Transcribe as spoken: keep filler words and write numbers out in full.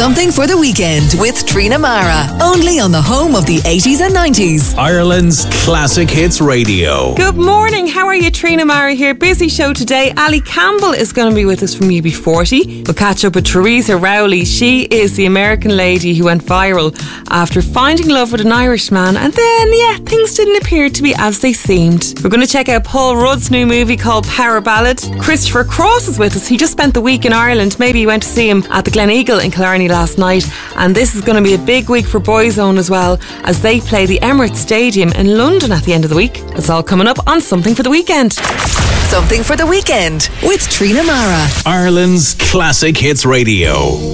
Something for the Weekend with Trina Mara. Only on the home of the eighties and nineties. Ireland's Classic Hits Radio. Good morning. How are you? Trina Mara here. Busy show today. Ali Campbell is going to be with us from U B forty. We'll catch up with Teresa Rowley. She is the American lady who went viral after finding love with an Irishman, and then, yeah, things didn't appear to be as they seemed. We're going to check out Paul Rudd's new movie called Power Ballad. Christopher Cross is with us. He just spent the week in Ireland. Maybe you went to see him at the Glen Eagle in Killarney last night, and this is going to be a big week for Boyzone as well, as they play the Emirates Stadium in London at the end of the week. It's all coming up on Something for the Weekend. Something for the Weekend with Trina Mara. Ireland's Classic Hits Radio.